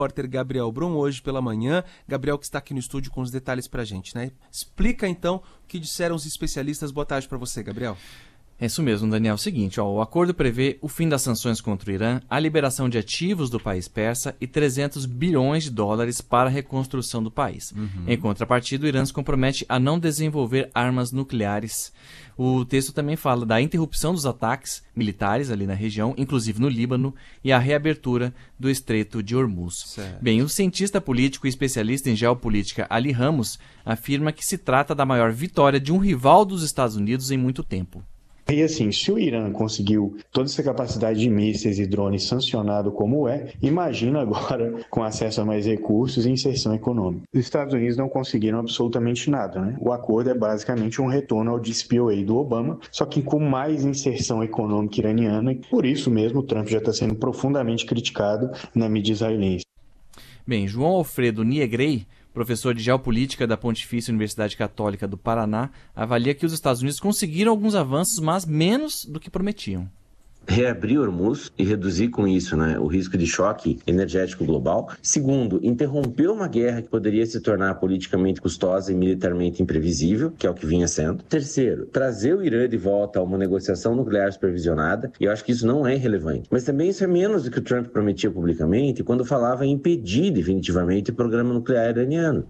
repórter Gabriel Brum hoje pela manhã. Gabriel, que está aqui no estúdio com os detalhes pra gente, né? Explica então o que disseram os especialistas. Boa tarde para você, Gabriel. É isso mesmo, Daniel. É o seguinte, o acordo prevê o fim das sanções contra o Irã, a liberação de ativos do país persa e 300 bilhões de dólares para a reconstrução do país. Em contrapartida, o Irã se compromete a não desenvolver armas nucleares. O texto também fala da interrupção dos ataques militares ali na região, inclusive no Líbano, e a reabertura do Estreito de Hormuz. Certo. Bem, o cientista político e especialista em geopolítica Ali Ramos afirma que se trata da maior vitória de um rival dos Estados Unidos em muito tempo. E assim, se o Irã conseguiu toda essa capacidade de mísseis e drones sancionado como imagina agora com acesso a mais recursos e inserção econômica. Os Estados Unidos não conseguiram absolutamente nada, né? O acordo é basicamente um retorno ao DCPOA do Obama, só que com mais inserção econômica iraniana, e por isso mesmo o Trump já está sendo profundamente criticado na mídia israelense. Bem, João Alfredo Niegrey, professor de Geopolítica da Pontifícia Universidade Católica do Paraná, avalia que os Estados Unidos conseguiram alguns avanços, mas menos do que prometiam. Reabrir Hormuz e reduzir com isso, o risco de choque energético global. Segundo, interromper uma guerra que poderia se tornar politicamente custosa e militarmente imprevisível, que é o que vinha sendo. Terceiro, trazer o Irã de volta a uma negociação nuclear supervisionada, e eu acho que isso não é irrelevante. Mas também isso é menos do que o Trump prometia publicamente quando falava em impedir definitivamente o programa nuclear iraniano.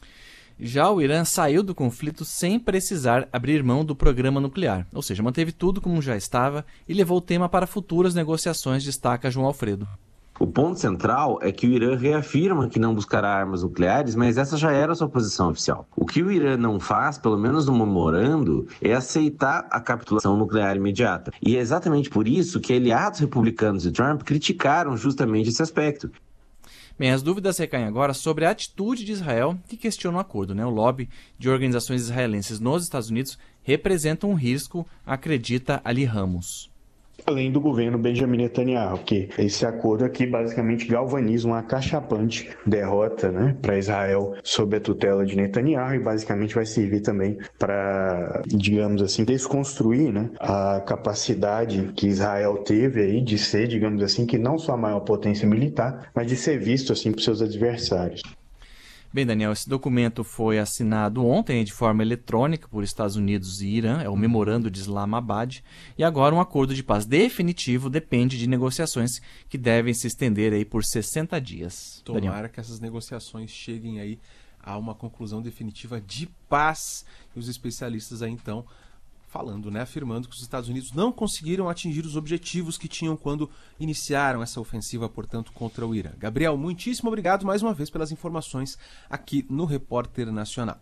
Já o Irã saiu do conflito sem precisar abrir mão do programa nuclear, ou seja, manteve tudo como já estava e levou o tema para futuras negociações, destaca João Alfredo. O ponto central é que o Irã reafirma que não buscará armas nucleares, mas essa já era a sua posição oficial. O que o Irã não faz, pelo menos no memorando, é aceitar a capitulação nuclear imediata. E é exatamente por isso que aliados republicanos de Trump criticaram justamente esse aspecto. Bem, as dúvidas recaem agora sobre a atitude de Israel, que questiona o acordo, O lobby de organizações israelenses nos Estados Unidos representa um risco, acredita Ali Ramos. Além do governo Benjamin Netanyahu, que esse acordo aqui basicamente galvaniza uma acachapante derrota, para Israel sob a tutela de Netanyahu, e basicamente vai servir também para, digamos assim, desconstruir, a capacidade que Israel teve aí de ser, digamos assim, que não só a maior potência militar, mas de ser visto assim por seus adversários. Bem, Daniel, esse documento foi assinado ontem de forma eletrônica por Estados Unidos e Irã, é o Memorando de Islamabad, e agora um acordo de paz definitivo depende de negociações que devem se estender aí por 60 dias. Tomara Daniel. que essas negociações cheguem aí a uma conclusão definitiva de paz. E os especialistas aí então falando, afirmando que os Estados Unidos não conseguiram atingir os objetivos que tinham quando iniciaram essa ofensiva, portanto, contra o Irã. Gabriel, muitíssimo obrigado mais uma vez pelas informações aqui no Repórter Nacional.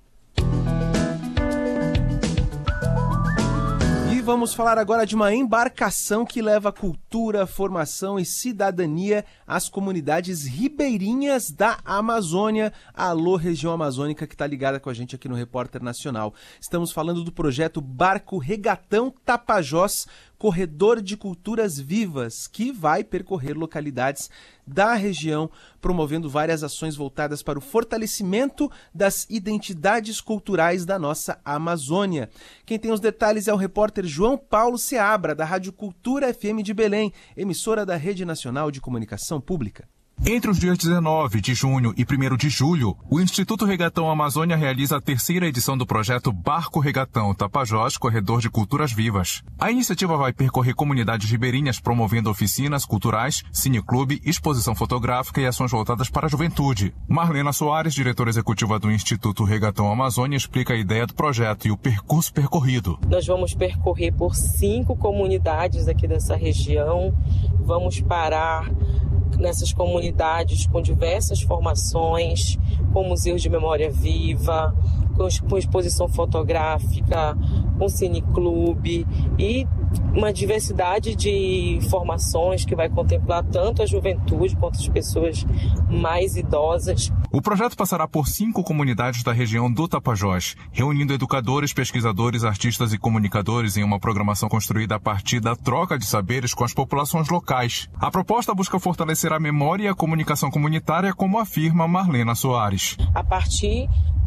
E vamos falar agora de uma embarcação que leva cultura, formação e cidadania às comunidades ribeirinhas da Amazônia. Alô, região amazônica que está ligada com a gente aqui no Repórter Nacional. Estamos falando do projeto Barco Regatão Tapajós, Corredor de Culturas Vivas, que vai percorrer localidades da região, promovendo várias ações voltadas para o fortalecimento das identidades culturais da nossa Amazônia. Quem tem os detalhes é o repórter João Paulo Seabra, da Rádio Cultura FM de Belém, emissora da Rede Nacional de Comunicação Pública. Entre os dias 19 de junho e 1º de julho, o Instituto Regatão Amazônia realiza a 3ª edição do projeto Barco Regatão Tapajós, Corredor de Culturas Vivas. A iniciativa vai percorrer comunidades ribeirinhas promovendo oficinas culturais, cineclube, exposição fotográfica e ações voltadas para a juventude. Marlena Soares, diretora executiva do Instituto Regatão Amazônia, explica a ideia do projeto e o percurso percorrido. Nós vamos percorrer por 5 comunidades aqui dessa região, vamos parar nessas comunidades com diversas formações, com museus de memória viva, com exposição fotográfica, com cineclube e uma diversidade de formações que vai contemplar tanto a juventude quanto as pessoas mais idosas. O projeto passará por 5 comunidades da região do Tapajós, reunindo educadores, pesquisadores, artistas e comunicadores em uma programação construída a partir da troca de saberes com as populações locais. A proposta busca fortalecer a memória e a comunicação comunitária, como afirma Marlena Soares. A partir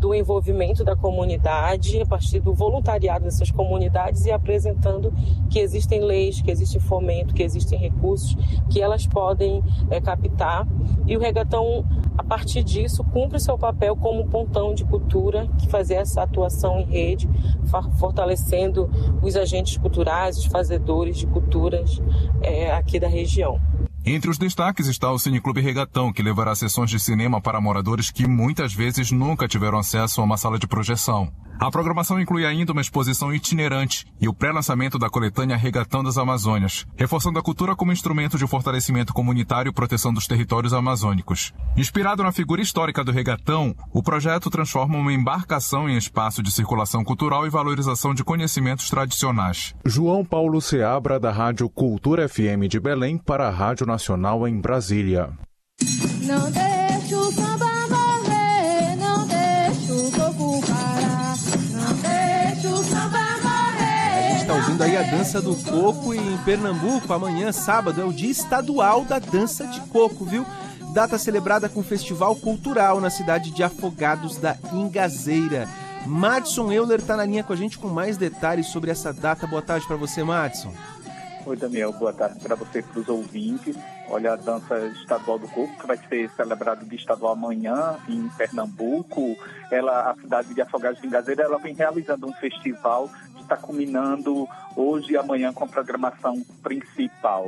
do envolvimento da comunidade, a partir do voluntariado dessas comunidades e apresentando que existem leis, que existe fomento, que existem recursos que elas podem captar. E o Regatão, a partir disso, cumpre seu papel como pontão de cultura, que fazer essa atuação em rede, fortalecendo os agentes culturais, os fazedores de culturas aqui da região. Entre os destaques está o Cineclube Regatão, que levará sessões de cinema para moradores que muitas vezes nunca tiveram acesso a uma sala de projeção. A programação inclui ainda uma exposição itinerante e o pré-lançamento da coletânea Regatão das Amazônias, reforçando a cultura como instrumento de fortalecimento comunitário e proteção dos territórios amazônicos. Inspirado na figura histórica do regatão, o projeto transforma uma embarcação em espaço de circulação cultural e valorização de conhecimentos tradicionais. João Paulo Seabra, da Rádio Cultura FM de Belém, para a Rádio Nacional em Brasília. Não deixa o samba morrer, não deixa o coco parar, não deixa o samba morrer. A gente está ouvindo aí a dança do coco e em Pernambuco, amanhã, sábado, é o Dia Estadual da Dança de Coco, viu? Data celebrada com festival cultural na cidade de Afogados da Ingazeira. Madson Euler está na linha com a gente com mais detalhes sobre essa data. Boa tarde para você, Madson. Oi, Daniel, boa tarde para você e para os ouvintes. Olha, a dança estadual do coco, que vai ser celebrada de estadual amanhã em Pernambuco. A cidade de Afogados de Ingazeira, ela vem realizando um festival que está culminando hoje e amanhã com a programação principal.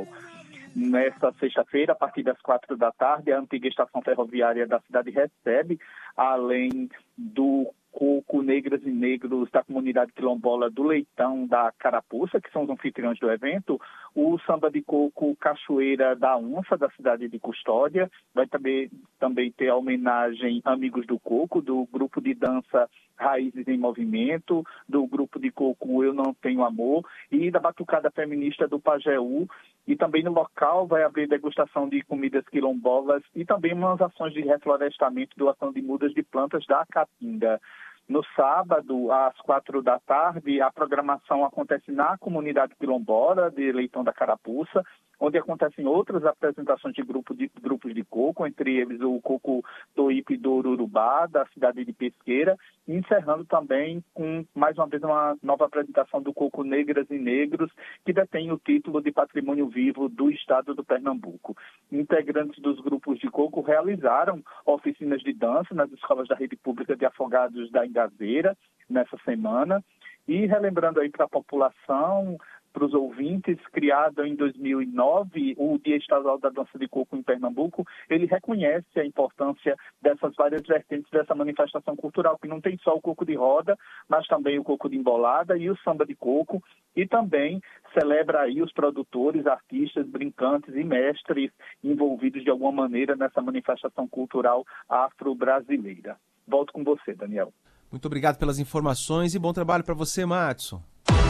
Nesta sexta-feira, a partir das 4 da tarde, a antiga estação ferroviária da cidade recebe, além do coco, negras e negros da comunidade quilombola do Leitão da Carapuça, que são os anfitriões do evento, o samba de coco Cachoeira da Onça, da cidade de Custódia. Vai também ter a homenagem Amigos do Coco, do grupo de dança Raízes em Movimento, do grupo de coco Eu Não Tenho Amor e da batucada feminista do Pajeú. E também no local vai haver degustação de comidas quilombolas e também umas ações de reflorestamento e doação de mudas de plantas da Caatinga. No sábado, às 4 da tarde, a programação acontece na comunidade quilombola de Leitão da Carapuça, onde acontecem outras apresentações de grupos de coco, entre eles o Coco Toípe do Urubá, da cidade de Pesqueira, e encerrando também com, mais uma vez, uma nova apresentação do Coco Negras e Negros, que detém o título de Patrimônio Vivo do Estado do Pernambuco. Integrantes dos grupos de coco realizaram oficinas de dança nas escolas da rede pública de Afogados da Ingazeira nessa semana. E relembrando aí para a população, para os ouvintes, criado em 2009, o Dia Estadual da Dança de Coco em Pernambuco, ele reconhece a importância dessas várias vertentes dessa manifestação cultural, que não tem só o coco de roda, mas também o coco de embolada e o samba de coco, e também celebra aí os produtores, artistas, brincantes e mestres envolvidos de alguma maneira nessa manifestação cultural afro-brasileira. Volto com você, Daniel. Muito obrigado pelas informações e bom trabalho para você, Madson.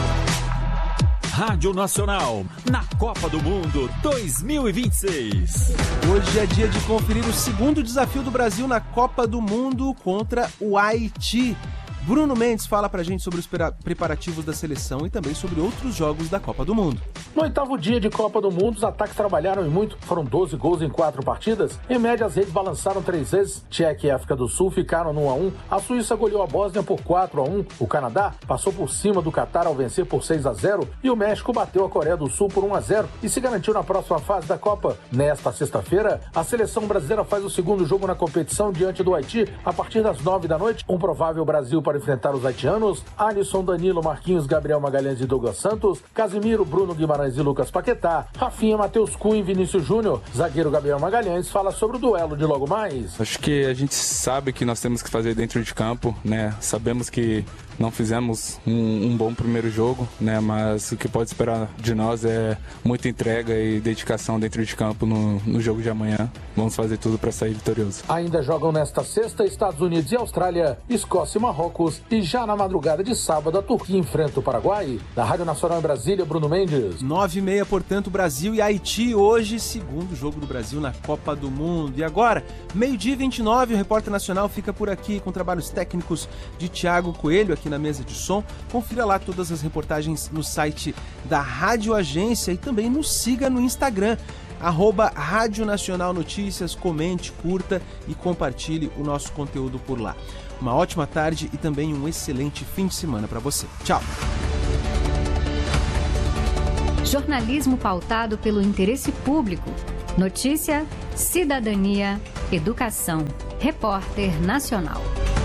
Rádio Nacional, na Copa do Mundo 2026. Hoje é dia de conferir o segundo desafio do Brasil na Copa do Mundo contra o Haiti. Bruno Mendes fala pra gente sobre os preparativos da seleção e também sobre outros jogos da Copa do Mundo. No 8º dia de Copa do Mundo, os ataques trabalharam e muito. Foram 12 gols em 4 partidas. Em média, as redes balançaram 3 vezes. Tchequia e África do Sul ficaram no 1-1. A Suíça goleou a Bósnia por 4-1. O Canadá passou por cima do Catar ao vencer por 6-0. E o México bateu a Coreia do Sul por 1-0 e se garantiu na próxima fase da Copa. Nesta sexta-feira, a seleção brasileira faz o segundo jogo na competição diante do Haiti a partir das 9 da noite. Um provável Brasil para enfrentar os haitianos: Alisson, Danilo, Marquinhos, Gabriel Magalhães e Douglas Santos, Casimiro, Bruno Guimarães e Lucas Paquetá, Rafinha, Matheus Cunha e Vinícius Júnior. Zagueiro Gabriel Magalhães fala sobre o duelo de logo mais. Acho que a gente sabe que nós temos que fazer dentro de campo, né? Sabemos que não fizemos um bom primeiro jogo, né? Mas o que pode esperar de nós é muita entrega e dedicação dentro de campo no jogo de amanhã. Vamos fazer tudo para sair vitorioso. Ainda jogam nesta sexta Estados Unidos e Austrália, Escócia e Marrocos, e já na madrugada de sábado a Turquia enfrenta o Paraguai. Da Rádio Nacional em Brasília, Bruno Mendes. 9h30, portanto, Brasil e Haiti hoje, segundo jogo do Brasil na Copa do Mundo. E agora, 12h29, o Repórter Nacional fica por aqui com trabalhos técnicos de Thiago Coelho aqui na mesa de som. Confira lá todas as reportagens no site da Rádio Agência e também nos siga no Instagram. @Rádio Nacional Notícias, comente, curta e compartilhe o nosso conteúdo por lá. Uma ótima tarde e também um excelente fim de semana para você. Tchau! Jornalismo pautado pelo interesse público. Notícia, cidadania, educação. Repórter Nacional.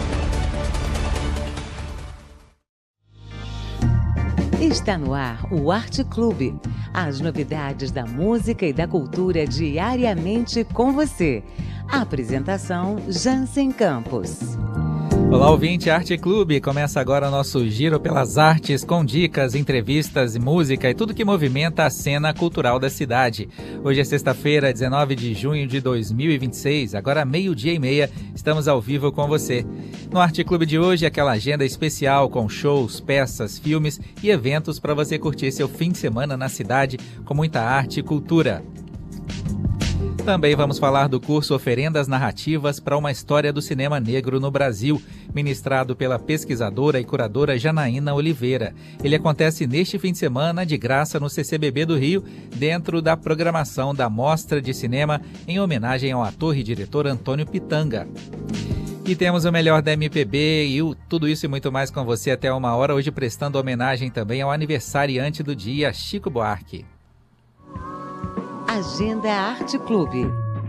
Está no ar o Arte Clube. As novidades da música e da cultura diariamente com você. A apresentação, Jansen Campos. Olá, ouvinte, Arte Clube. Começa agora o nosso giro pelas artes com dicas, entrevistas, música e tudo que movimenta a cena cultural da cidade. Hoje é sexta-feira, 19 de junho de 2026, agora 12:30, estamos ao vivo com você. No Arte Clube de hoje, aquela agenda especial com shows, peças, filmes e eventos para você curtir seu fim de semana na cidade com muita arte e cultura. Também vamos falar do curso Oferendas Narrativas para uma História do Cinema Negro no Brasil, ministrado pela pesquisadora e curadora Janaína Oliveira. Ele acontece neste fim de semana, de graça, no CCBB do Rio, dentro da programação da Mostra de Cinema, em homenagem ao ator e diretor Antônio Pitanga. E temos o melhor da MPB e tudo isso e muito mais com você até 1h, hoje prestando homenagem também ao aniversariante do dia, Chico Buarque. Agenda Arte Clube.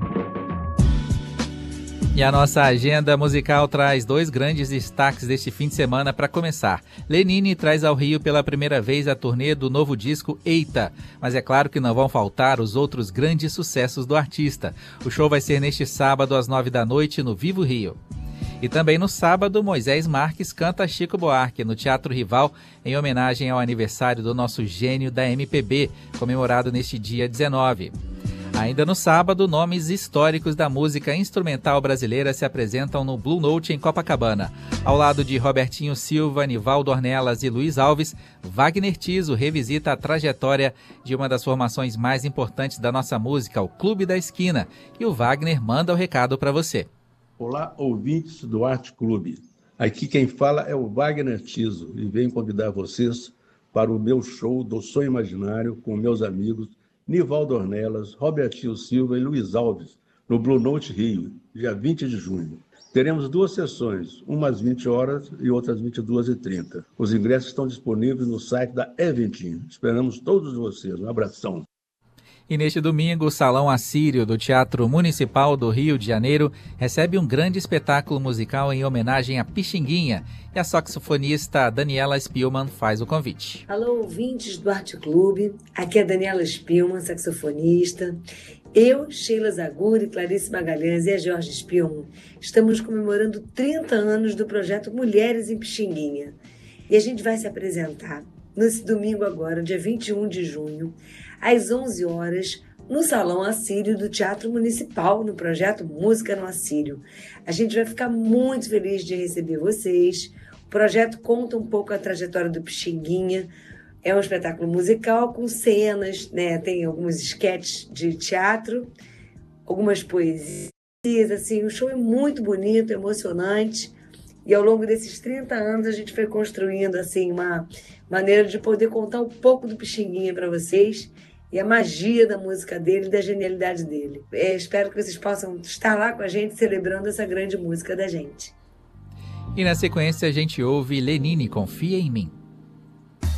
E a nossa agenda musical traz dois grandes destaques deste fim de semana para começar. Lenine traz ao Rio pela primeira vez a turnê do novo disco Eita, mas é claro que não vão faltar os outros grandes sucessos do artista. O show vai ser neste sábado às 9h no Vivo Rio. E também no sábado, Moisés Marques canta Chico Buarque no Teatro Rival em homenagem ao aniversário do nosso gênio da MPB, comemorado neste dia 19. Ainda no sábado, nomes históricos da música instrumental brasileira se apresentam no Blue Note em Copacabana. Ao lado de Robertinho Silva, Nivaldo Ornelas e Luiz Alves, Wagner Tiso revisita a trajetória de uma das formações mais importantes da nossa música, o Clube da Esquina. E o Wagner manda o recado para você. Olá, ouvintes do Arte Clube. Aqui quem fala é o Wagner Tiso e venho convidar vocês para o meu show do Sonho Imaginário com meus amigos Nivaldo Ornelas, Robertinho Silva e Luiz Alves, no Blue Note Rio, dia 20 de junho. Teremos duas sessões, uma às 20h e outra às 22h30. Os ingressos estão disponíveis no site da Eventim. Esperamos todos vocês. Um abração. E neste domingo, o Salão Assírio do Teatro Municipal do Rio de Janeiro recebe um grande espetáculo musical em homenagem a Pixinguinha. E a saxofonista Daniela Spielmann faz o convite. Alô, ouvintes do Arte Clube. Aqui é a Daniela Spielmann, saxofonista. Eu, Sheila Zaguri, Clarice Magalhães e a Jorge Spielmann estamos comemorando 30 anos do projeto Mulheres em Pixinguinha. E a gente vai se apresentar nesse domingo agora, dia 21 de junho, às 11h, no Salão Assírio do Teatro Municipal, no projeto Música no Assírio. A gente vai ficar muito feliz de receber vocês. O projeto conta um pouco a trajetória do Pixinguinha. É um espetáculo musical com cenas, né? Tem alguns esquetes de teatro, algumas poesias. Assim, o show é muito bonito, emocionante. E ao longo desses 30 anos a gente foi construindo assim, uma maneira de poder contar um pouco do Pixinguinha para vocês e a magia da música dele e da genialidade dele. Espero que vocês possam estar lá com a gente celebrando essa grande música da gente. E na sequência a gente ouve Lenine, Confia em Mim.